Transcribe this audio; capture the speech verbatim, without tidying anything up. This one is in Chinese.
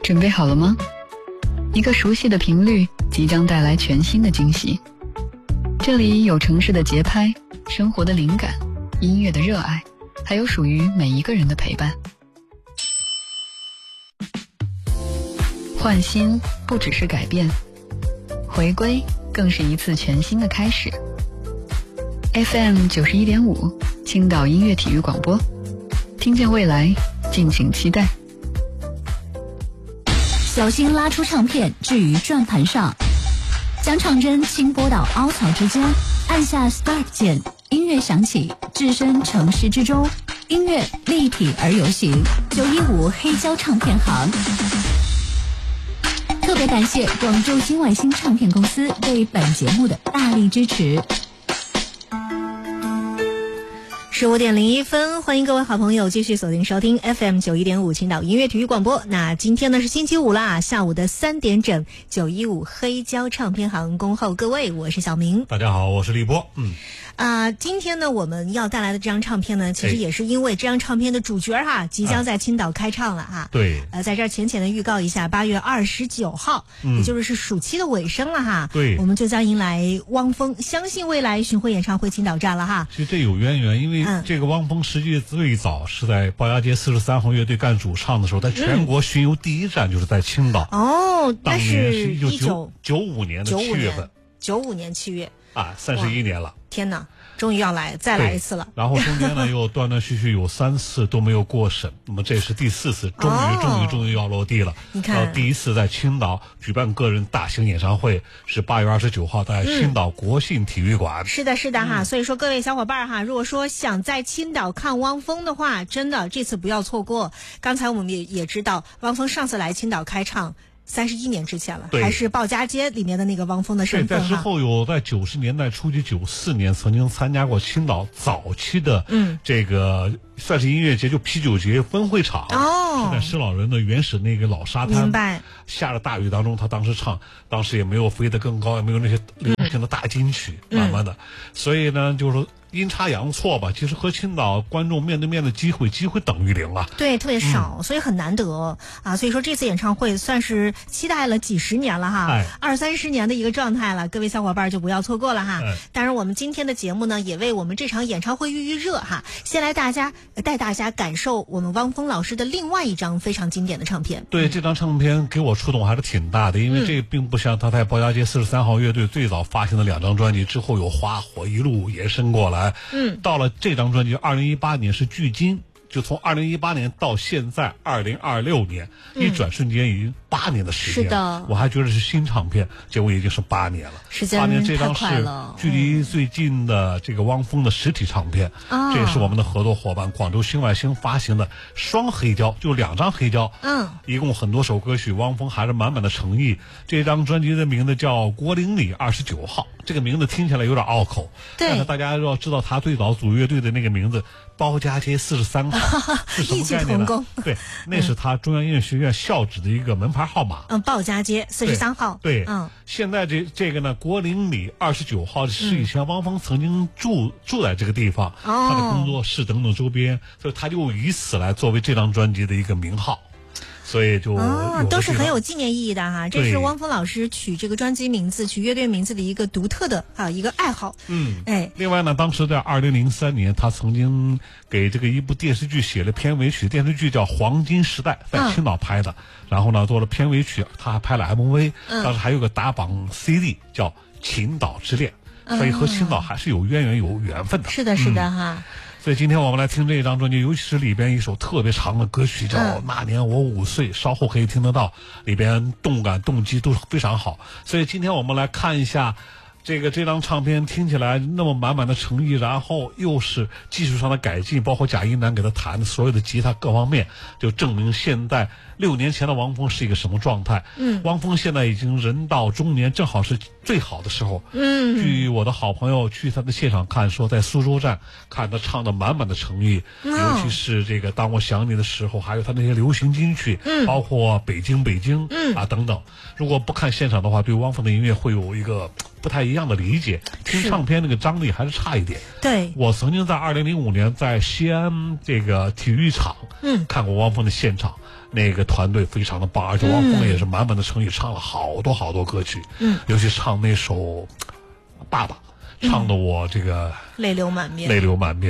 准备好了吗？一个熟悉的频率即将带来全新的惊喜。这里有城市的节拍，生活的灵感，音乐的热爱，还有属于每一个人的陪伴。换新不只是改变，回归更是一次全新的开始。F M 九十一点五，青岛音乐体育广播，听见未来，敬请期待。 小心拉出唱片置于转盘上，将唱针轻拨到凹槽之间，按下 Start 键，音乐响起，置身城市之中，音乐立体而有形。九一五黑胶唱片行。特别感谢广州新外星唱片公司对本节目的大力支持。 十五点零一分，欢迎各位好朋友继续锁定收听 F M 九一点五青岛音乐体育广播。那今天呢是星期五啦，下午的三点整，九一五黑胶唱片行恭候各位，我是小明。 大家好，我是立波。嗯。 啊、呃，今天呢，我们要带来的这张唱片呢，其实也是因为这张唱片的主角哈，即将在青岛开唱了哈。 对。 呃，在这儿浅浅的预告一下，八月二十九号，嗯，也就是是暑期的尾声了哈。 对。 我们就将迎来汪峰相信未来巡回演唱会青岛站了哈。 其实这有渊源，因为这个汪峰实际最早是在鲍家街四十三号乐队干主唱的时候，在全国巡游第一站就是在青岛。 嗯、哦， 当年是一九九五年的七月份。 九五年七月。 啊，三十一年了！ 天哪，终于要来，再来一次了。 然后中间呢，又断断续续有三次都没有过审，那么这是第四次，终于、哦、终于终于要落地了。 你看， 然后第一次在青岛举办个人大型演唱会，是八月二十九号在青岛国信体育馆。 嗯、是的，是的哈、嗯。所以说各位小伙伴哈，如果说想在青岛看汪峰的话，真的这次不要错过。刚才我们也也知道，汪峰上次来青岛开唱。三十一年之前了，还是鲍家街里面的那个汪峰的身份。 对，在之后有在九十年代初期，九四年曾经参加过青岛早期的嗯这个算是音乐节，就啤酒节分会场。哦，是在施老人的原始那个老沙滩。 明白。 下着大雨当中，他当时唱，当时也没有飞得更高，也没有那些流行的大金曲，嗯、慢慢的，所以呢，就是说。阴差阳错吧，其实和青岛观众面对面的机会几乎等于零了。 对，特别少，嗯、所以很难得啊。所以说这次演唱会算是期待了几十年了哈，哎、二三十年的一个状态了，各位小伙伴就不要错过了哈。哎、当然，我们今天的节目呢，也为我们这场演唱会预预热哈。先来大家带大家感受我们汪峰老师的另外一张非常经典的唱片。 对，这张唱片给我触动还是挺大的，因为这并不像他在鲍家街四十三号乐队最早发行的两张专辑之后有花火一路延伸过来。嗯，到了这张专辑，二零一八年是距今，就从二零一八年到现在二零二六年，嗯、一转瞬间已经八年的时间。 是的， 我还觉得是新唱片，结果已经是八年了。 时间八年，这张是距离最近的这个汪峰的实体唱片，嗯、这也是我们的合作伙伴广州新外星发行的双黑胶，就两张黑胶。嗯，一共很多首歌曲，汪峰还是满满的诚意。这张专辑的名字叫《国林里二十九号》。这个名字听起来有点拗口，但是大家要知道他最早组乐队的那个名字包家街四十三号是什么概念呢？对，那是他中央音乐学院校址的一个门牌号码。 嗯，包家街四十三号。 对，嗯，现在这这个呢，国林里二十九号是以前汪峰曾经住、嗯、住在这个地方，他的工作室等等周边，所以他就以此来作为这张专辑的一个名号。所以就哦，都是很有纪念意义的哈。这是汪峰老师取这个专辑名字、取乐队名字的一个独特的啊一个爱好。嗯，哎， 另外呢，当时在二零零三年，他曾经给这个一部电视剧写了片尾曲，电视剧叫《黄金时代》，在青岛拍的。嗯、然后呢，做了片尾曲，他还拍了 M V，、嗯、当时还有个打榜 C D 叫《青岛之恋》，嗯、所以和青岛还是有渊源、有缘分的。 是的，是的哈。 嗯，所以今天我们来听这一张专辑，尤其是里边一首特别长的歌曲叫《那年我五岁》，稍后可以听得到，里边动感动机都非常好。所以今天我们来看一下这个这张唱片，听起来那么满满的诚意，然后又是技术上的改进，包括贾一楠给他弹的所有的吉他各方面，就证明现在六年前的汪峰是一个什么状态。嗯，汪峰现在已经人到中年，正好是最好的时候。嗯，据我的好朋友去他的现场看，说在苏州站看他唱的满满的诚意，嗯、尤其是这个当我想你的时候，还有他那些流行金曲，嗯、包括北京北京，嗯、啊等等。如果不看现场的话，对汪峰的音乐会有一个不太一样的理解，听唱片那个张力还是差一点。 对， 我曾经在二零零五年在西安这个体育场，嗯，看过汪峰的现场，那个团队非常的棒，而且汪峰也是满满的诚意，唱了好多好多歌曲，嗯，尤其唱那首《爸爸》，唱的我这个泪流满面， 泪流满面。